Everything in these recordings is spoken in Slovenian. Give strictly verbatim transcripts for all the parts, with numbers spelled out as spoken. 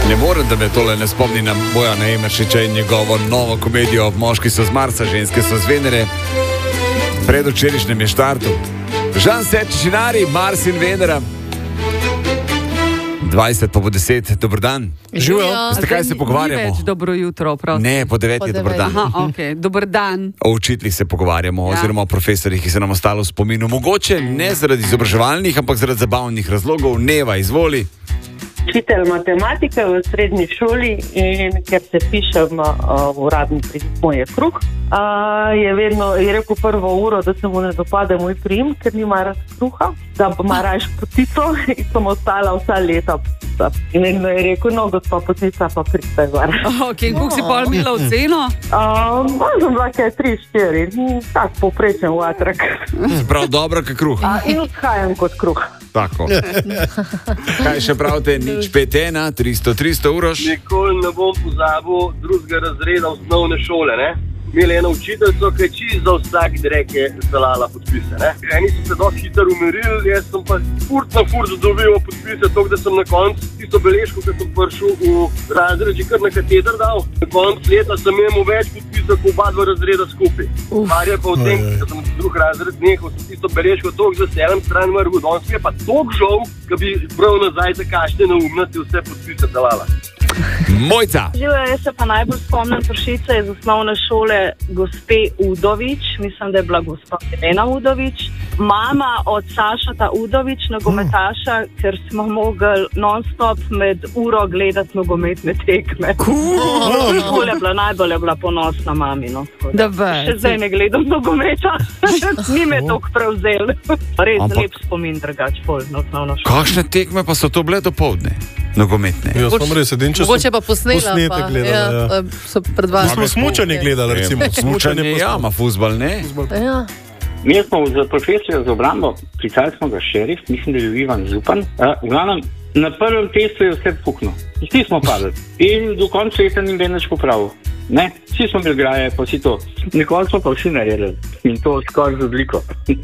Ne morem, da me tole ne spomni na Bojana Emeršiča in njegovo novo komedijo Moški so z Marsa, ženske so z Venere. Pred včerajšnjem je štartu. Žan Sečinari, Mars in Venera. dvajset pa bo deset, dober dan. Živijo. Veste, kaj se pogovarjamo? Ni več dobro jutro, prosim. Ne, po devet je dober dan. Aha, ok, dober dan. O učiteljih se pogovarjamo, ja. Oziroma o profesorjih, ki se nam ostalo v spominu. Mogoče ne zaradi izobraževalnih, ampak zaradi zabavnih razlogov. Neva, izvoli. Učitelj matematike v srednji šoli in ker se pišem uh, v uradni priimek moj je kruh, uh, je vedno je rekel prvo uro, da se mu ne dopade moj priimek, ker nima rad kruha, da ima rajš potico in sem ostala vsa leta potica. In vedno je rekel, no, gospa potica pa pridite gor. Ok, in koliko si pol imela oceno? Uh, Možem bila kaj tri, štiri, tak poprečen vatrak. Prav dobro, kot kruh. Uh, in odhajam kot kruh. Tako. Kaj še pravite, nič pet ena, tristo, tristo uroš? Nikoli ne bom pozabil drugega razreda osnovne šole, ne? Imeli eno učiteljico, ki je čisto za vsak drek je zalala podpise, ne? Eni so se dosti hitro umirili, jaz sem pa furt na furt dobil podpise, tako da sem na koncu tisto beležko, ki sem prišel v razred, že kar na kateder dal. Na koncu leta sem imel več podpisov, kot oba dva razreda skupaj. Kar je pa v tem, da sem drug razred nehal, sem tisto beležko toliko za sedem stran vrhu. Danes mi je pa toliko žal, da bi bral nazaj za kašne neumnosti vse podpise zalala. Mojca. Živijo, jaz se pa najbolj spomnim pršice iz osnovne šole gospe Udovič, mislim, da je bila gospa Helena Udovič. Mama od Sašata Udovič, nogometaša, ker smo mogli non-stop med uro gledati nogometne tekme. Cool. Škola je bila najbolj je bila ponosna mami. No, da še zdaj ne gledam nogometa, ni me toliko prevzel. Res Ampak... lep spomin drugač pol na osnovno šolo. Kakšne tekme pa so to bile dopoldne? Nogometne. Ja, smo res edin, če mogoče pa posnela, pa, gledali, ja, ja. so predvajali. Mi smo smučanje gledali, recimo. Smučanje, ja, ma fuzbal, ne? Ja. Mi smo za profesorijo za obrambo, klicali smo ga šerif, mislim, da je bil Ivan Zupan. Uh, v glavnem, na prvem testu je vse puknil. Vsi smo padli. In do konca leta ni več popravil. Ne, vsi smo bili graje, pa si to. Nikoli smo pa vsi naredili. In to skoraj z odliko.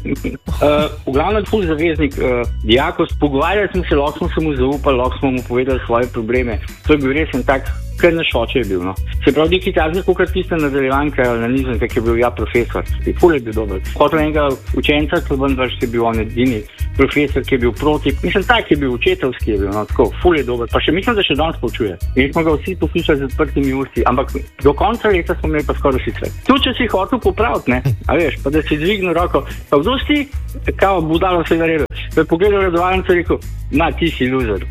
uh, v glavnem, ful zaveznik uh, dijakov, pogovarjali smo se, lahko smo se mu zaupali, lahko smo mu povedali svoje probleme. To je bil res en tak, kar naš oče je bil, no. Se pravi, neki takšni, kot tiste nadaljevanke na nizemke, ki je bil ja profesor. Ful je bil dober. Hotel enega učenca, ki je bil on edini profesor, ki je bil proti. Mislim, tak je bil učiteljski, je bil, no, tako, ful je dober. Pa še mislim, da še danes poučuje. In smo ga vsi poslušali z odprtimi usti, ampak do konca leta smo imeli pa skoraj vsi svet. Tu, če si hotel popraviti, ne, a veš, pa da si dvignil roko, pa kdo si, kao budalo se naredil. Pa je pogledal redovalnico in rekel, na, ti si loser.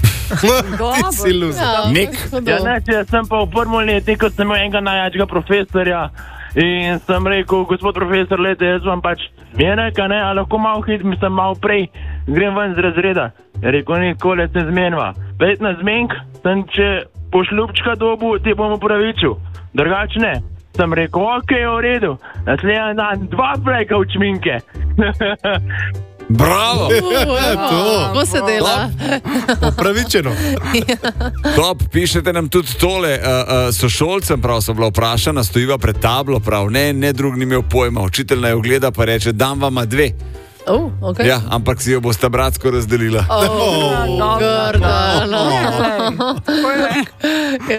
Ti si loser. Ja, Nik. Ja, ne, jaz sem pa v prvem letniku sem imel enega najjačega profesorja in sem rekel, gospod profesor, lete, jaz vam pač zmenek, ne, a lahko malo hit, mislim, malo prej grem ven z razreda. Je rekel, nikoli se zmenva. Pet na zmenk, sem če pošljubčka dobu, ti bom upravičil. Drugač ne. Sem rekel, ok, v redu. Naslednji dan dva breka v čminke. Bravo! Kako se dela? Upravičeno. Top, pišete nam tudi tole. Uh, uh, sošolcem prav so bila vprašana, stojiva pred tablo, prav ne, ne drug ni imel pojma. Učitelj naj ogleda pa reče, dam vama dve. Oh, okay. Ja, ampak si jo bosta bratsko razdelila. Oh, grda, no.